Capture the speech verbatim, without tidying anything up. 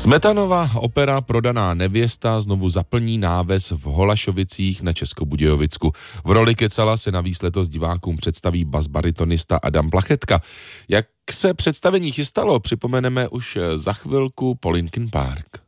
Smetanova opera Prodaná nevěsta znovu zaplní náves v Holašovicích na Českobudějovicku. V roli Kecala se navíc letos divákům představí basbaritonista Adam Plachetka. Jak se představení chystalo, připomeneme už za chvilku po Linkin Park.